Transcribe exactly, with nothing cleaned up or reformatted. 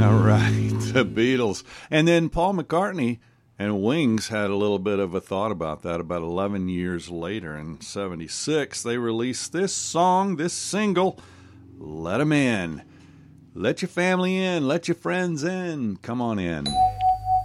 All right, the Beatles. And then Paul McCartney and Wings had a little bit of a thought about that. About eleven years later, in seventy-six, they released this song, this single, Let 'Em In. Let your family in, let your friends in, come on in.